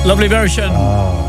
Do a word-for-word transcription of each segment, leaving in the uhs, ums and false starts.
Lovely version. Oh.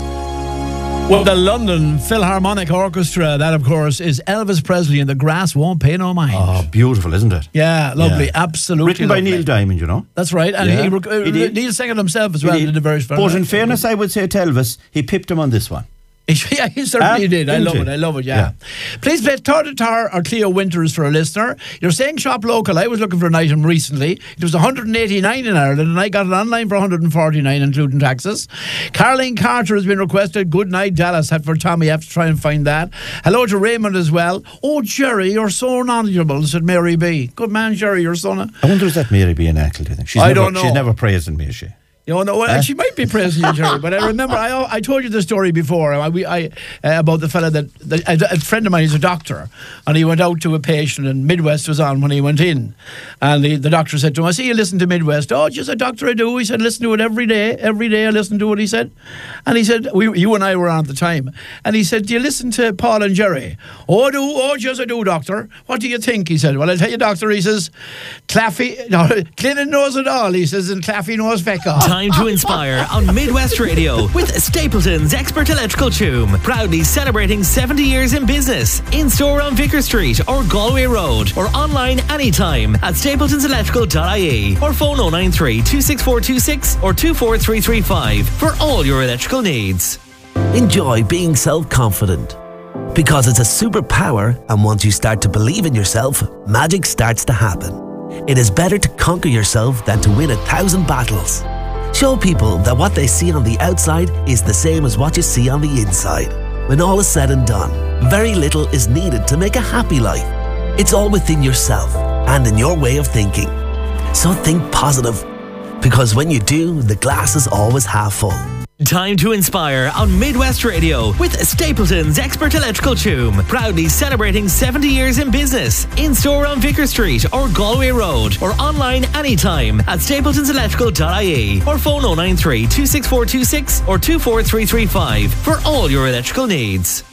Well, the London Philharmonic Orchestra, that of course is Elvis Presley and The Grass Won't Pay No Mind. Oh, beautiful, isn't it? Yeah, lovely, yeah. absolutely Written by lovely. Neil Diamond, you know. That's right, and yeah. he, rec- he uh, Neil sang it himself as he well did. in the version. But in fairness, I would say to Elvis, he pipped him on this one. Yeah, he certainly uh, did. I love he? it. I love it, yeah. yeah. Please play Tar to Tar or Cleo Winters for a listener. You're saying shop local. I was looking for an item recently. It was one hundred eighty-nine in Ireland and I got it online for one hundred forty-nine including taxes. Caroline Carter has been requested. Good night, Dallas. Had for Tommy. I have to try and find that. Hello to Raymond as well. Oh, Jerry, you're so knowledgeable, said Mary B. Good man, Jerry, your son. I wonder is that Mary B an ankle, do you think? She's I never, don't know. She's never praising me, is she? You know, well, huh? she might be praising you, Jerry, but I remember I I told you the story before. I, we, I uh, about the fella that the, a, a friend of mine is a doctor, and he went out to a patient, and Midwest was on when he went in, and the, the doctor said to him, "I see you listen to Midwest." "Oh, just a doctor, I do." He said, "Listen to it every day. Every day I listen to it." He said, and he said, "We, you and I were on at the time," and he said, "Do you listen to Paul and Jerry?" "Oh, I do. Oh, just I do, doctor." "What do you think?" He said. "Well, I'll tell you, doctor." He says, "Claffy, no, Clinton knows it all." He says, "And Claffy knows feck all." Time to inspire on Midwest Radio with Stapleton's Expert Electrical Tomb. Proudly celebrating seventy years in business. In store on Vicar Street or Galway Road, or online anytime at stapletons electrical dot I E or phone oh nine three, two six four two six or two four three three five for all your electrical needs. Enjoy being self-confident, because it's a superpower, and once you start to believe in yourself, magic starts to happen. It is better to conquer yourself than to win a thousand battles. Show people that what they see on the outside is the same as what you see on the inside. When all is said and done, very little is needed to make a happy life. It's all within yourself and in your way of thinking. So think positive, because when you do, the glass is always half full. Time to inspire on Midwest Radio with Stapleton's Expert Electrical Tomb. Proudly celebrating seventy years in business. In store on Vicar Street or Galway Road, or online anytime at stapletons electrical dot I E or phone oh nine three, two six four two six or two four three three five for all your electrical needs.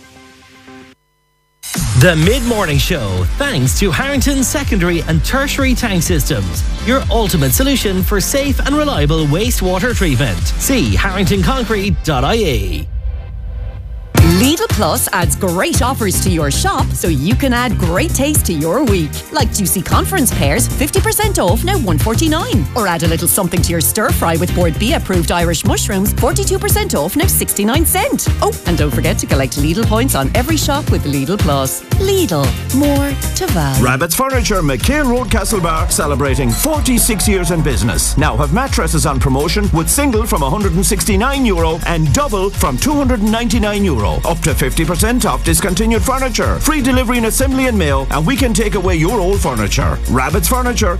The Mid-Morning Show, thanks to Harrington Secondary and Tertiary Tank Systems, your ultimate solution for safe and reliable wastewater treatment. See harrington concrete dot I E. Lidl Plus adds great offers to your shop so you can add great taste to your week. Like juicy conference pears, fifty percent off, now one forty-nine. Or add a little something to your stir fry with Board B approved Irish mushrooms, forty-two percent off, now sixty-nine cent. Oh, and don't forget to collect Lidl points on every shop with Lidl Plus. Lidl, more to value. Rabbit's Furniture, McCain Road, Castlebar, celebrating forty-six years in business. Now have mattresses on promotion with single from one hundred sixty-nine euro and double from two hundred ninety-nine euro. Up to fifty percent off discontinued furniture. Free delivery and assembly and mail, and we can take away your old furniture. Rabbit's Furniture,